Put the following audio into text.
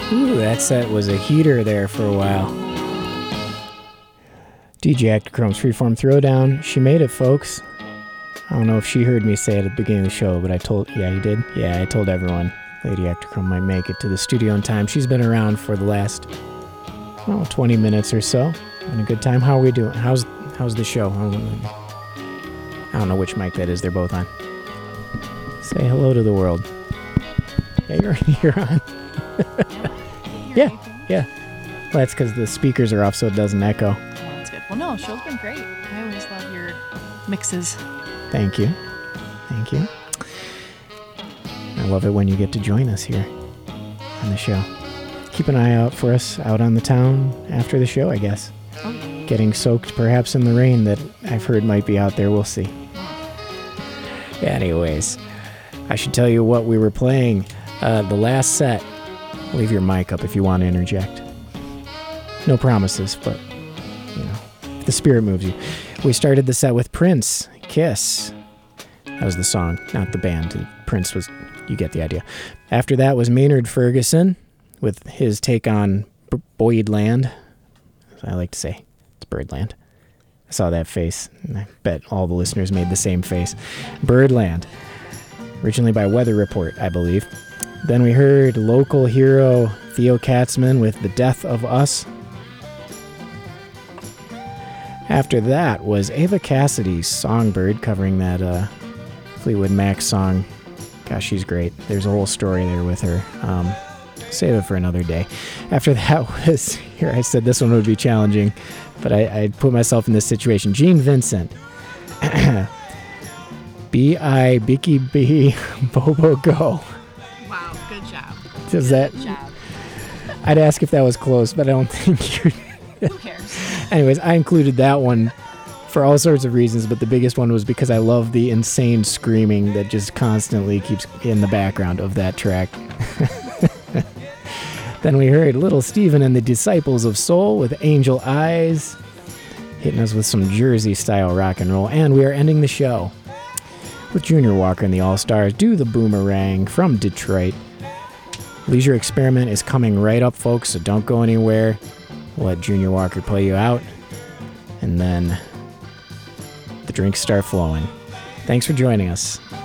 Ooh, that set was a heater there for a while. DJ Actochrome's Freeform Throwdown. She made it, folks. I don't know if she heard me say it at the beginning of the show, but I told... Yeah, you did? Yeah, I told everyone Lady Actochrome might make it to the studio in time. She's been around for the last, 20 minutes or so. Having a good time. How are we doing? How's the show? I don't know which mic that is. They're both on. Say hello to the world. Yeah, you're on. Yeah. Well, that's because the speakers are off so it doesn't echo. Well, that's good. Well, no, show's been great. I always love your mixes. Thank you. I love it when you get to join us here on the show. Keep an eye out for us out on the town after the show, I guess. Oh. Getting soaked perhaps in the rain that I've heard might be out there. We'll see. Anyways, I should tell you what we were playing. The last set. Leave your mic up if you want to interject. No promises, but, if the spirit moves you. We started the set with Prince, Kiss. That was the song, not the band. Prince was, you get the idea. After that was Maynard Ferguson with his take on Boydland. As I like to say, it's Birdland. I saw that face, and I bet all the listeners made the same face. Birdland. Originally by Weather Report, I believe. Then we heard local hero Theo Katzman with The Death of Us. After that was Ava Cassidy's Songbird, covering that Fleetwood Mac song. Gosh, she's great. There's a whole story there with her. Save it for another day. After that was, here I said this one would be challenging, but I put myself in this situation. Gene Vincent. B.I. Bicky B. Bobo Go. Wow, good job. Does that? Good job. I'd ask if that was close, but I don't think you're... Who cares? Anyways, I included that one for all sorts of reasons, but the biggest one was because I love the insane screaming that just constantly keeps in the background of that track. Then we heard Little Steven and the Disciples of Soul with Angel Eyes, hitting us with some Jersey-style rock and roll, and we are ending the show with Junior Walker and the All-Stars, Do the Boomerang from Detroit. Leisure Experiment is coming right up, folks, so don't go anywhere. We'll let Junior Walker play you out, and then the drinks start flowing. Thanks for joining us.